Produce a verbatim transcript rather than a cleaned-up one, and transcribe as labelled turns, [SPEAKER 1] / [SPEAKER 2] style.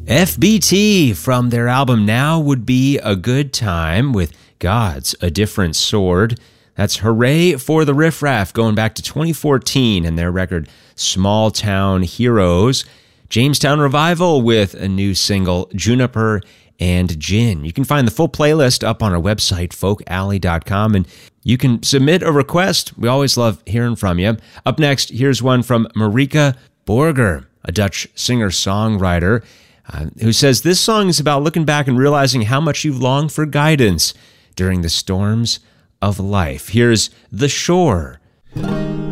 [SPEAKER 1] F B T from their album Now Would Be a Good Time with God's A Different Sword. That's Hooray for the Riff Raff going back to twenty fourteen and their record Small Town Heroes. Jamestown Revival with a new single, Juniper and Gin. You can find the full playlist up on our website, folk alley dot com, and you can submit a request. We always love hearing from you. Up next, here's one from Marika Borger, a Dutch singer-songwriter, uh, who says this song is about looking back and realizing how much you've longed for guidance during the storms of life. Here's The Shore.